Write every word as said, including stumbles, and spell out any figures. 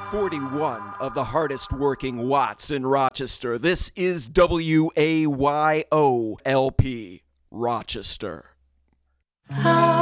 forty-one of the hardest working watts in Rochester. This is W A Y O L P, Rochester. How